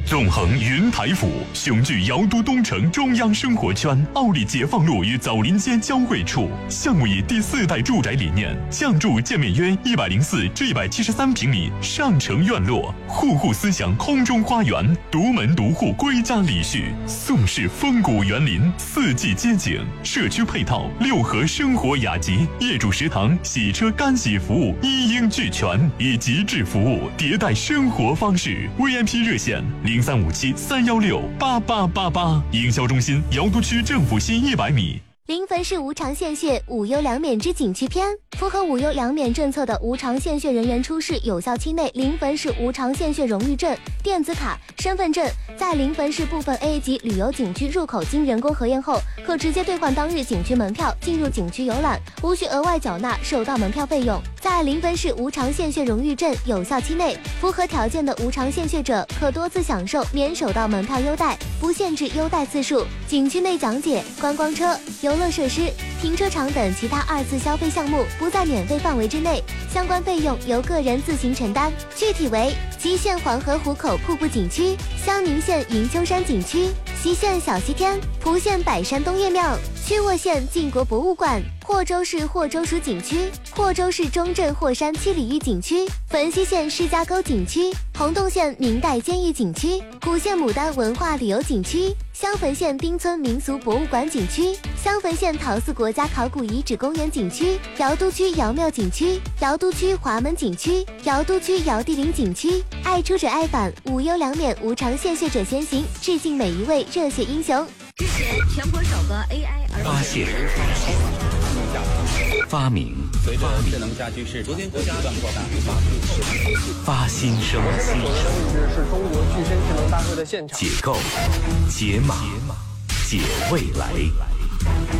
纵横云台府，雄踞瑶都东城中央生活圈，奥利解放路与枣林街交汇处。项目以第4代住宅理念，降筑建面约104至173平米上城院落，户户思想空中花园，独门独户归家礼序，宋式风骨园林，4季街景，社区配套6合生活雅集，业主食堂、洗车干洗服务一应俱全，以极致服务迭代生活方式。VIP 热线0357-316-8888，营销中心瑶都区政府西100米。 临汾市无偿献血无忧两免之景区篇，符合无忧两免政策的无偿献血人员出示有效期内临汾市无偿献血荣誉证、电子卡、身份证，在临汾市部分 A 级旅游景区入口经人工核验后，可直接兑换当日景区门票进入景区游览，无需额外缴纳首道门票费用。在临汾市无偿献血荣誉证有效期内，符合条件的无偿献血者可多次享受免首道门票优待，不限制优待次数。景区内讲解、观光车、游乐设施、停车场等其他2次消费项目不在免费范围之内，相关费用由个人自行承担。具体为：吉县黄河湖口瀑布景区、襄宁县云丘山景区、西县小西天、蒲县百山东岳庙、曲沃县晋国博物馆、霍州市霍州属景区、霍州市中镇霍山七里峪景区、汾西县施家沟景区、洪洞县明代监狱景区、古县牡丹文化旅游景区、襄汾县丁村民俗博物馆景区、襄汾县陶寺国家考古遗址公园景区、瑶都区瑶庙景区、瑶都区华门景区、瑶都区瑶地陵景区。爱出者爱返，无忧两免无偿献血者先行，致敬每一位热血英雄。 之前全国首个 AI 发现、发明、 随着智能家居市场不断扩大， 发新生、 是中国具身智能大会的现场， 解构、解码、解未来。